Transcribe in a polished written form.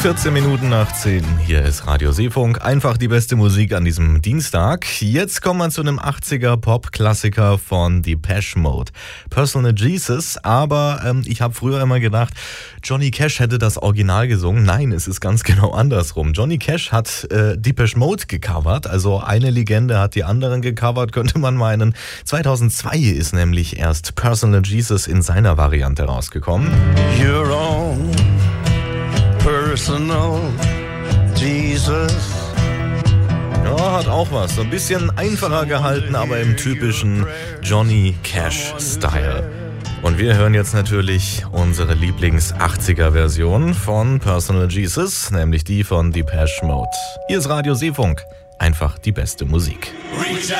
14 Minuten nach 10. Hier ist Radio Seefunk. Einfach die beste Musik an diesem Dienstag. Jetzt kommen wir zu einem 80er Pop-Klassiker von Depeche Mode. Personal Jesus, aber ich habe früher immer gedacht, Johnny Cash hätte das Original gesungen. Nein, es ist ganz genau andersrum. Johnny Cash hat Depeche Mode gecovert, also eine Legende hat die anderen gecovert, könnte man meinen. 2002 ist nämlich erst Personal Jesus in seiner Variante rausgekommen. Your own personal Jesus. Ja, hat auch was. So ein bisschen einfacher gehalten, aber im typischen Johnny Cash-Style. Und wir hören jetzt natürlich unsere Lieblings-80er-Version von Personal Jesus, nämlich die von Depeche Mode. Hier ist Radio Seefunk. Einfach die beste Musik.